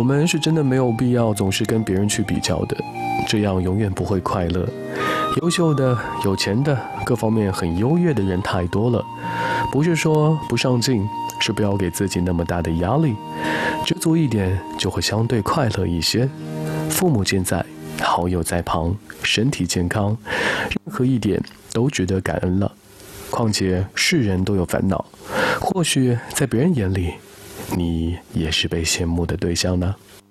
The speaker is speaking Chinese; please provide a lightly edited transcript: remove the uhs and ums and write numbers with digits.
们是真的没有必要总是跟别人去比较的，这样永远不会快乐。优秀的、有钱的、各方面很优越的人太多了，不是说不上进，是不要给自己那么大的压力，知足一点就会相对快乐一些。父母健在，好友在旁，身体健康，任何一点都值得感恩了。况且世人都有烦恼，或许在别人眼里，你也是被羡慕的对象呢。